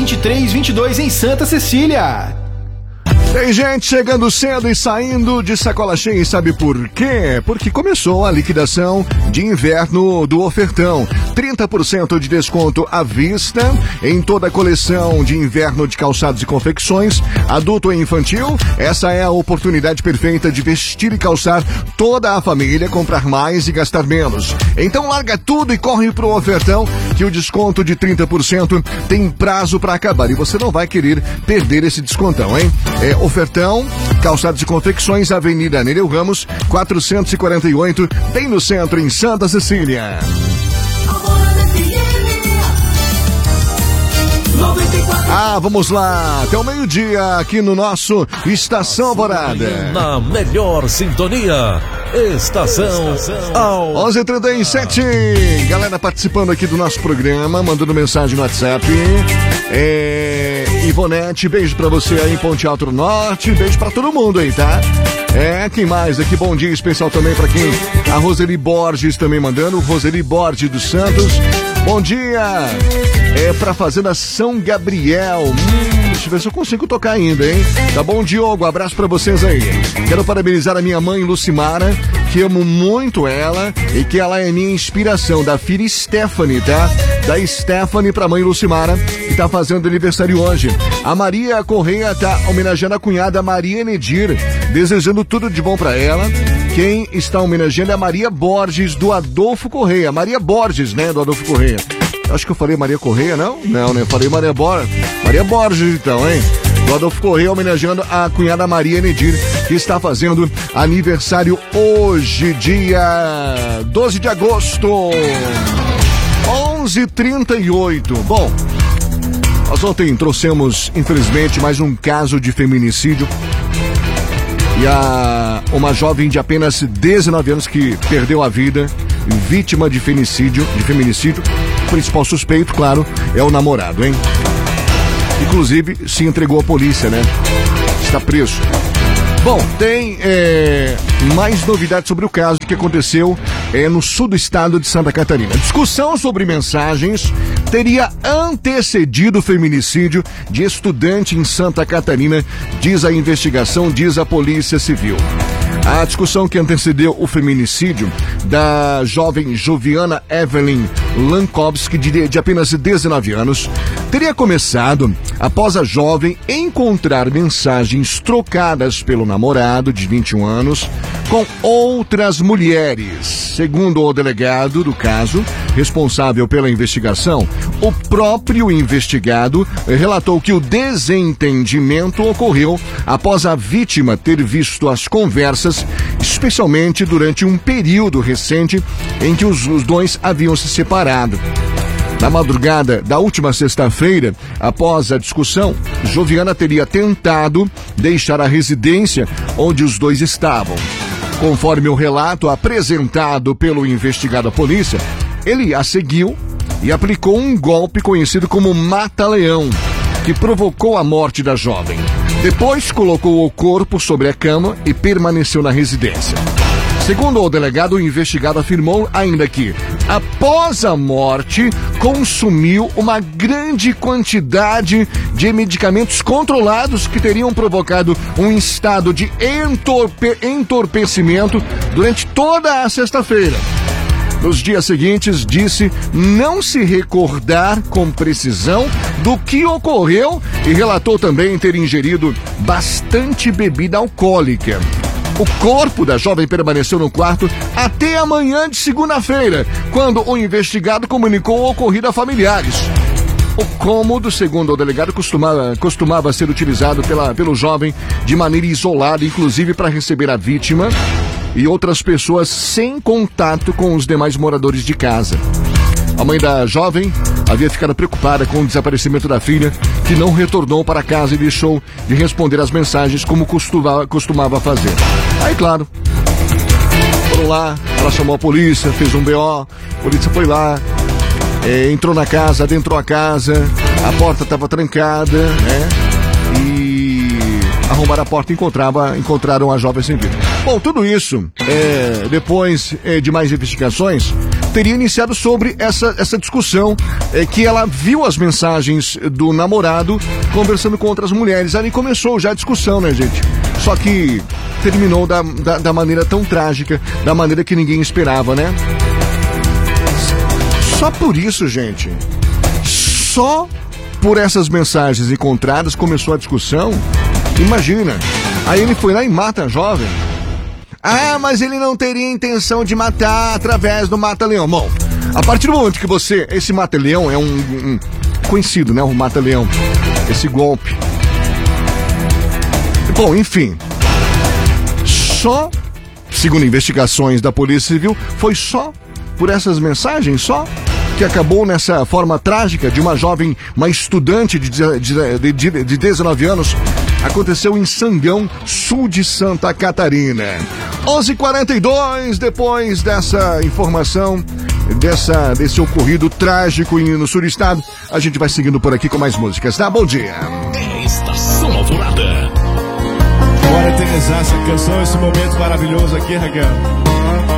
2322 em Santa Cecília. Tem gente chegando cedo e saindo de sacola cheia, e sabe por quê? Porque começou a liquidação de inverno do Ofertão. 30% de desconto à vista em toda a coleção de inverno de calçados e confecções, adulto e infantil. Essa é a oportunidade perfeita de vestir e calçar toda a família, comprar mais e gastar menos. Então larga tudo e corre pro Ofertão, que o desconto de 30% tem prazo para acabar e você não vai querer perder esse descontão, hein? Ofertão, calçados e confecções, Avenida Nereu Ramos, 448, bem no centro, em Santa Cecília. Vamos lá, até o meio-dia aqui no nosso Estação Alvorada. Na melhor sintonia, Estação 11h37, galera participando aqui do nosso programa, mandando mensagem no WhatsApp. Ivonete, beijo pra você aí em Ponte Alto do Norte, beijo pra todo mundo aí, tá? Quem mais aqui? Bom dia especial também pra quem? A Roseli Borges também mandando, Roseli Borges dos Santos. Bom dia! Pra Fazenda São Gabriel. Deixa eu ver se eu consigo tocar ainda, hein? Tá bom, Diogo? Abraço pra vocês aí. Quero parabenizar a minha mãe, Lucimara, que amo muito ela e que ela é minha inspiração, da filha Stephanie, tá? Da Stephanie pra mãe Lucimara, que tá fazendo aniversário hoje. A Maria Correia tá homenageando a cunhada Maria Nedir, desejando tudo de bom pra ela. Quem está homenageando é a Maria Borges, do Adolfo Correia. Maria Borges, né, do Adolfo Correia. Acho que eu falei Maria Correia, não? Não, né? Eu falei Maria Borges. Maria Borges, então, hein? Do Adolfo Correia, homenageando a cunhada Maria Nedir, que está fazendo aniversário hoje, dia 12 de agosto. 11h38. Bom, nós ontem trouxemos, infelizmente, mais um caso de feminicídio. E uma jovem de apenas 19 anos que perdeu a vida, vítima de feminicídio. O principal suspeito, claro, é o namorado, hein? Inclusive, se entregou à polícia, né? Está preso. Bom, tem mais novidades sobre o caso que aconteceu no sul do estado de Santa Catarina. A discussão sobre mensagens teria antecedido o feminicídio de estudante em Santa Catarina, diz a investigação, diz a Polícia Civil. A discussão que antecedeu o feminicídio da jovem Joviana Evelyn Lankowski, de apenas 19 anos, teria começado após a jovem encontrar mensagens trocadas pelo namorado de 21 anos com outras mulheres. Segundo o delegado do caso, responsável pela investigação, o próprio investigado relatou que o desentendimento ocorreu após a vítima ter visto as conversas, especialmente durante um período recente em que os dois haviam se separado. Na madrugada da última sexta-feira, após a discussão, Joviana teria tentado deixar a residência onde os dois estavam. Conforme o relato apresentado pelo investigado à polícia, ele a seguiu e aplicou um golpe conhecido como mata-leão, que provocou a morte da jovem. Depois colocou o corpo sobre a cama e permaneceu na residência. Segundo o delegado, o investigado afirmou ainda que, após a morte, consumiu uma grande quantidade de medicamentos controlados que teriam provocado um estado de entorpecimento durante toda a sexta-feira. Nos dias seguintes, disse não se recordar com precisão do que ocorreu e relatou também ter ingerido bastante bebida alcoólica. O corpo da jovem permaneceu no quarto até a manhã de segunda-feira, quando o investigado comunicou o ocorrido a familiares. O cômodo, segundo o delegado, costumava ser utilizado pelo jovem de maneira isolada, inclusive para receber a vítima e outras pessoas sem contato com os demais moradores de casa. A mãe da jovem havia ficado preocupada com o desaparecimento da filha, que não retornou para casa e deixou de responder às mensagens como costumava fazer. Aí, claro, foram lá, ela chamou a polícia, fez um BO, a polícia foi lá, entrou na casa, adentrou a casa, a porta estava trancada, né? E arrombaram a porta e encontraram a jovem sem vida. Bom, tudo isso, depois de mais investigações, teria iniciado sobre essa discussão, que ela viu as mensagens do namorado conversando com outras mulheres. Ali começou já a discussão, né, gente? Só que terminou da maneira tão trágica, da maneira que ninguém esperava, né? Só por isso, gente, só por essas mensagens encontradas começou a discussão. Imagina, aí ele foi lá e mata a jovem. Ah, mas ele não teria intenção de matar através do mata-leão. Bom, a partir do momento que esse mata-leão é um conhecido, né? O mata-leão, esse golpe. Bom, enfim, só, segundo investigações da Polícia Civil, foi só por essas mensagens, só que acabou nessa forma trágica de uma jovem, uma estudante de 19 anos. Aconteceu em Sangão, sul de Santa Catarina. 11h42, depois dessa informação, desse ocorrido trágico no sul do estado, a gente vai seguindo por aqui com mais músicas, tá? Bom dia. Estação Alvorada. Bora eternizar essa canção, esse momento maravilhoso aqui, Raquel.